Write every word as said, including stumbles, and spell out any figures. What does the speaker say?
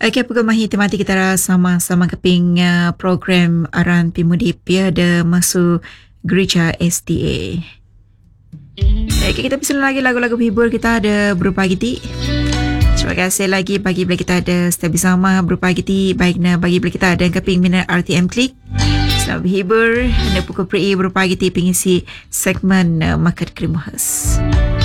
Okey, pegamahi tematik kita sama-sama keping uh, program aran pimudip ya ada masuk gereja S D A. Okey, kita pesan lagi lagu-lagu hibur kita ada berupa giti. Terima kasih lagi bagi bila kita ada setiap bersama berupa giti baiknya bagi bila kita ada keping minat R T M Klik. Selamat berhibur, anda pukul peri berupa giti pengisi segmen uh, Market Krimuhas.